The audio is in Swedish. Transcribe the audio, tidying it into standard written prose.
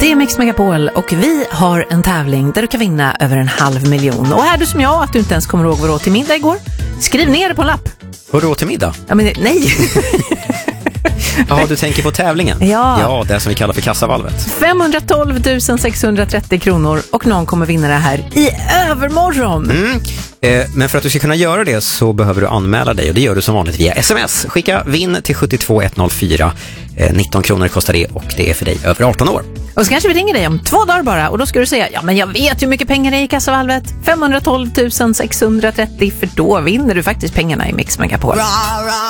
Det är Mix Megapol och vi har en tävling där du kan vinna över 500 000. Och är du som jag att du inte ens kommer ihåg vad du åt till middag igår? Skriv ner det på en lapp. Vad du åt till middag? Ja, men nej. Ja, du tänker på tävlingen? Ja, det som vi kallar för kassavalvet. 512 630 kronor och någon kommer vinna det här i övermorgon. Men för att du ska kunna göra det så behöver du anmäla dig och det gör du som vanligt via sms. Skicka vinn till 72104. 19 kronor kostar det och det är för dig över 18 år. Och så kanske vi ringer dig om 2 dagar bara och då ska du säga, ja men jag vet hur mycket pengar det är i kassavalvet. 512 630 för då vinner du faktiskt pengarna i Mix Megapol.